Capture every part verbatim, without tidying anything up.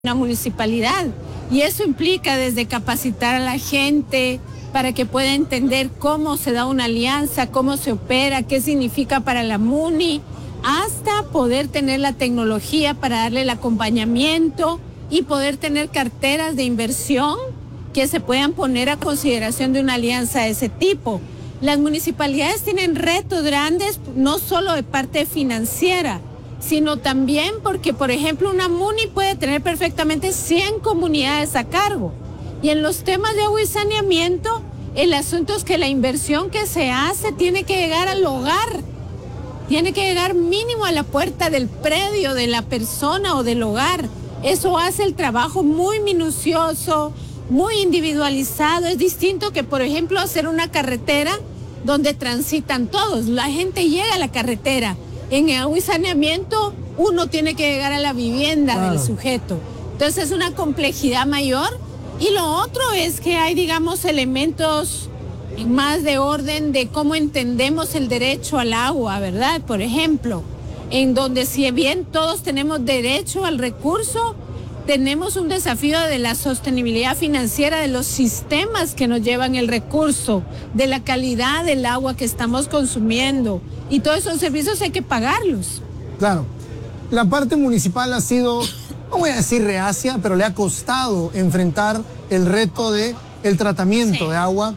una municipalidad, y eso implica desde capacitar a la gente para que pueda entender cómo se da una alianza, cómo se opera, qué significa para la MUNI, hasta poder tener la tecnología para darle el acompañamiento y poder tener carteras de inversión que se puedan poner a consideración de una alianza de ese tipo. Las municipalidades tienen retos grandes, no solo de parte financiera, sino también porque, por ejemplo, una MUNI puede tener perfectamente cien comunidades a cargo. Y en los temas de agua y saneamiento, el asunto es que la inversión que se hace tiene que llegar al hogar, tiene que llegar mínimo a la puerta del predio de la persona o del hogar. Eso hace el trabajo muy minucioso, muy individualizado. Es distinto que, por ejemplo, hacer una carretera donde transitan todos. La gente llega a la carretera. En agua y saneamiento, uno tiene que llegar a la vivienda claro. del sujeto. Entonces es una complejidad mayor. Y lo otro es que hay, digamos, elementos más de orden de cómo entendemos el derecho al agua, ¿verdad? Por ejemplo, en donde si bien todos tenemos derecho al recurso, tenemos un desafío de la sostenibilidad financiera de los sistemas que nos llevan el recurso, de la calidad del agua que estamos consumiendo. Y todos esos servicios hay que pagarlos. Claro. La parte municipal ha sido, no voy a decir reacia, pero le ha costado enfrentar el reto de el tratamiento sí. de agua.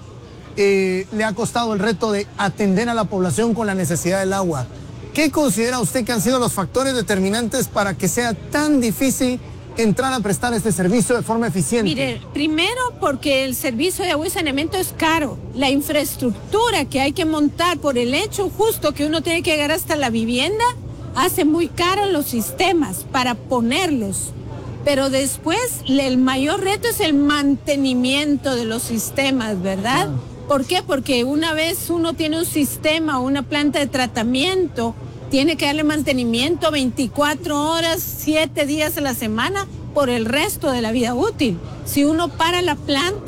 Eh, le ha costado el reto de atender a la población con la necesidad del agua. ¿Qué considera usted que han sido los factores determinantes para que sea tan difícil entrar a prestar este servicio de forma eficiente? Mire, primero porque el servicio de agua y saneamiento es caro. La infraestructura que hay que montar por el hecho justo que uno tiene que llegar hasta la vivienda hace muy caro los sistemas para ponerlos. Pero después el mayor reto es el mantenimiento de los sistemas, ¿verdad? Ah. ¿Por qué? Porque una vez uno tiene un sistema o una planta de tratamiento, tiene que darle mantenimiento veinticuatro horas, siete días a la semana por el resto de la vida útil. Si uno para la planta,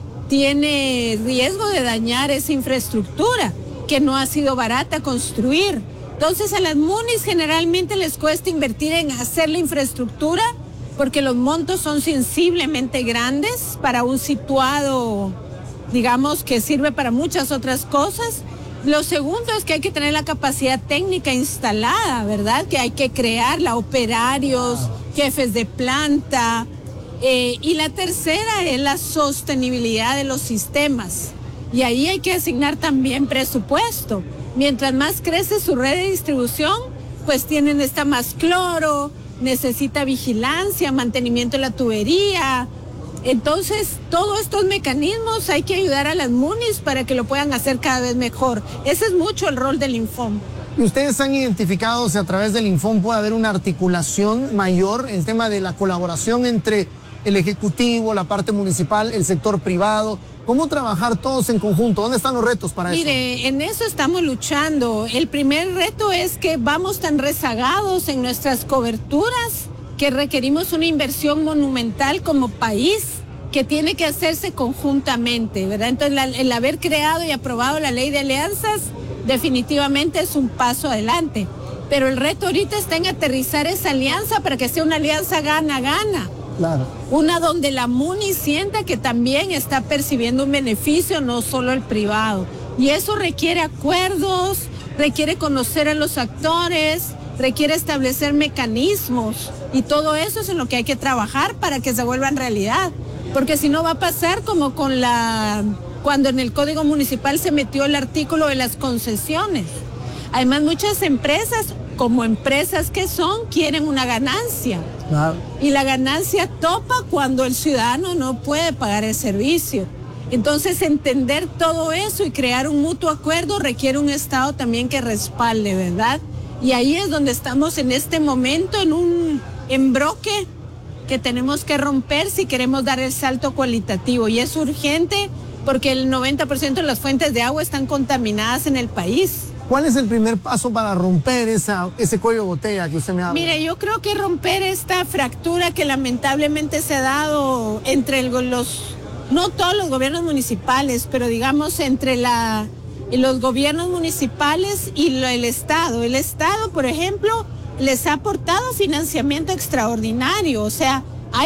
tiene riesgo de dañar esa infraestructura que no ha sido barata construir. Entonces a las MUNIs generalmente les cuesta invertir en hacer la infraestructura porque los montos son sensiblemente grandes para un situado, digamos, que sirve para muchas otras cosas. Lo segundo es que hay que tener la capacidad técnica instalada, ¿verdad? Que hay que crearla, operarios, jefes de planta. Eh, y la tercera es la sostenibilidad de los sistemas. Y ahí hay que asignar también presupuesto. Mientras más crece su red de distribución, pues tienen esta más cloro, necesita vigilancia, mantenimiento de la tubería. Entonces, todos estos mecanismos hay que ayudar a las MUNIs para que lo puedan hacer cada vez mejor. Ese es mucho el rol del Infom. ¿Y ustedes han identificado si a través del Infom puede haber una articulación mayor en tema de la colaboración entre el Ejecutivo, la parte municipal, el sector privado? ¿Cómo trabajar todos en conjunto? ¿Dónde están los retos para eso? Mire, en eso estamos luchando. El primer reto es que vamos tan rezagados en nuestras coberturas que requerimos una inversión monumental como país que tiene que hacerse conjuntamente, ¿verdad? Entonces, la, el haber creado y aprobado la ley de alianzas definitivamente es un paso adelante. Pero el reto ahorita está en aterrizar esa alianza para que sea una alianza gana-gana. Claro. Una donde la MUNI sienta que también está percibiendo un beneficio, no solo el privado. Y eso requiere acuerdos, requiere conocer a los actores, requiere establecer mecanismos. Y todo eso es en lo que hay que trabajar para que se vuelvan realidad. Porque si no va a pasar como con la cuando en el Código Municipal se metió el artículo de las concesiones. Además, muchas empresas, como empresas que son, quieren una ganancia. Claro. Y la ganancia topa cuando el ciudadano no puede pagar el servicio. Entonces, entender todo eso y crear un mutuo acuerdo requiere un Estado también que respalde, ¿verdad? Y ahí es donde estamos en este momento, en un embroque que tenemos que romper si queremos dar el salto cualitativo. Y es urgente porque el noventa por ciento de las fuentes de agua están contaminadas en el país. ¿Cuál es el primer paso para romper esa, ese cuello de botella que usted me habla? Mire, yo creo que romper esta fractura que lamentablemente se ha dado entre el, los, no todos los gobiernos municipales, pero digamos entre la, los gobiernos municipales y lo, el Estado. El Estado, por ejemplo, les ha aportado financiamiento extraordinario, o sea,